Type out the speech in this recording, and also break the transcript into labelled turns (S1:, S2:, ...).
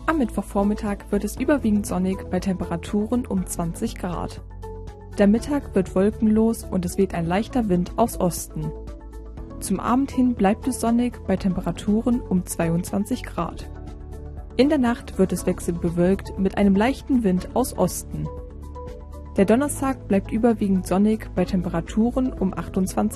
S1: Am Mittwochvormittag wird es überwiegend sonnig bei Temperaturen um 20 Grad. Der Mittag wird wolkenlos und es weht ein leichter Wind aus Osten. Zum Abend hin bleibt es sonnig bei Temperaturen um 22 Grad. In der Nacht wird es wechselnd bewölkt mit einem leichten Wind aus Osten. Der Donnerstag bleibt überwiegend sonnig bei Temperaturen um 28